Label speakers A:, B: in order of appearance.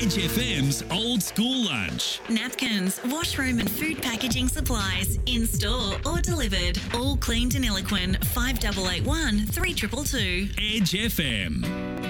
A: Edge FM's Old School Lunch.
B: Napkins, washroom and food packaging supplies, in-store or delivered. All cleaned and Eloquent. 5881 3222.
A: Edge FM.